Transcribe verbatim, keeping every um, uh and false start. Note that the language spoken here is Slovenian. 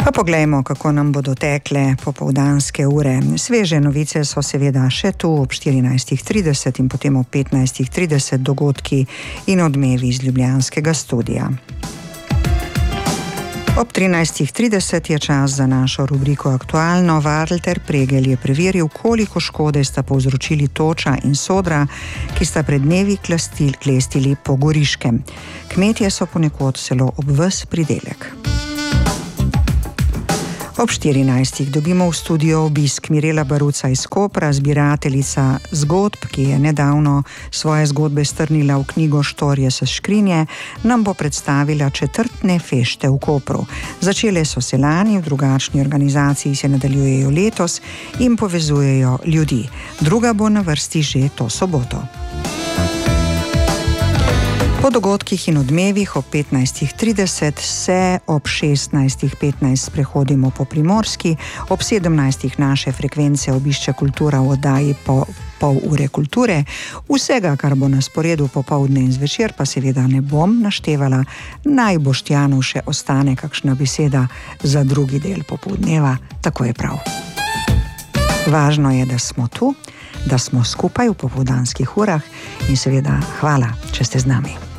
Pa poglejmo, kako nam bodo tekle popoldanske ure. Sveže novice so seveda še tu ob štirinajstih trideset in potem ob petnajstih trideset dogodki in odmevi iz ljubljanskega studia. Ob trinajstih trideset je čas za našo rubriko Aktualno. Walter Pregel je preveril, koliko škode sta povzročili toča in sodra, ki sta pred dnevi klestili, klestili po Goriškem. Kmetje so ponekod celo ob ves pridelek. Ob štirinajstih dobimo v studio obisk Mirela Baruca iz Kopra, zbirateljica zgodb, ki je nedavno svoje zgodbe strnila v knjigo Štorje s škrinje, nam bo predstavila četrtne fešte v Kopru. Začele so se lani, v drugačni organizaciji se nadaljujejo letos in povezujejo ljudi. Druga bo na vrsti že to soboto. Po dogodkih in odmevih ob petnajstih trideset se ob šestnajstih petnajst sprehodimo po Primorski, ob sedemnajstih naše frekvence obišče kultura v oddaji po pol ure kulture. Vsega, kar bo na sporedu popoldne in zvečer, pa seveda ne bom naštevala. Naj Boštjanu še ostane kakšna beseda za drugi del popoldneva, tako je prav. Važno je, da smo tu, da smo skupaj v popoldanskih urah in seveda hvala, če ste z nami.